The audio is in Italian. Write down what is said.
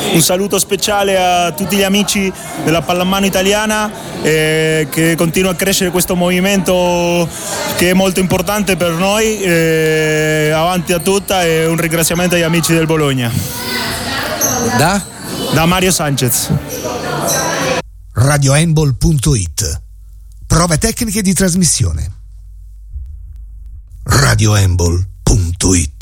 Un saluto speciale a tutti gli amici della pallamano italiana, che continua a crescere questo movimento che è molto importante per noi, avanti a tutta, e un ringraziamento agli amici del Bologna. Da Mario Sanchez. RadioHandball.it. Prove tecniche di trasmissione. RadioHandball.it.